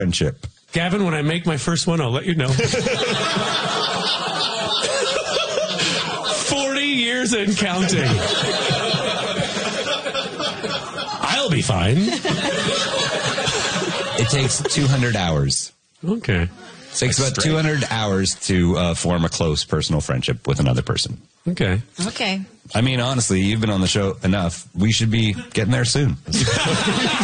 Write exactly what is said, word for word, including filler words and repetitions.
friendship. Gavin, when I make my first one, I'll let you know. Forty years and counting. I'll be fine. It takes two hundred hours. Okay. It takes about two hundred hours to uh, form a close personal friendship with another person. Okay. Okay. I mean, honestly, you've been on the show enough. We should be getting there soon.